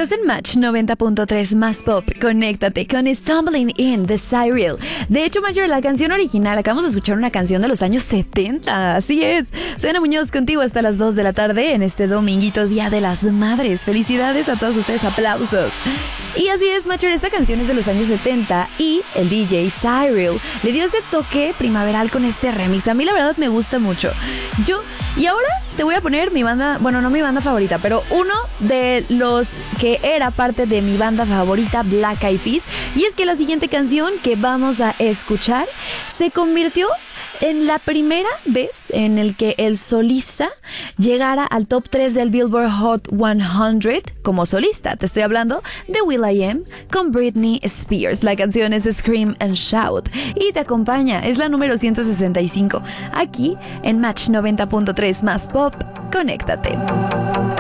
Estás en Match 90.3 más pop. Conéctate con Stumbling In de Cyril. De hecho, Major, la canción original, acabamos de escuchar una canción de los años 70. Así es. Soy Ana Muñoz contigo hasta las 2 de la tarde en este dominguito, Día de las Madres. Felicidades a todos ustedes, aplausos. Y así es, Major, esta canción es de los años 70 y el DJ Cyril le dio ese toque primaveral con este remix. A mí la verdad me gusta mucho. Y ahora te voy a poner mi banda, bueno, no mi banda favorita, pero uno de los que era parte de mi banda favorita, Black Eyed Peas. Y es que la siguiente canción que vamos a escuchar se convirtió en la primera vez en el que el solista llegara al top 3 del Billboard Hot 100 como solista. Te estoy hablando de will.i.am con Britney Spears. La canción es Scream and Shout y te acompaña, es la número 165, aquí en Match 90.3 más pop. Conéctate.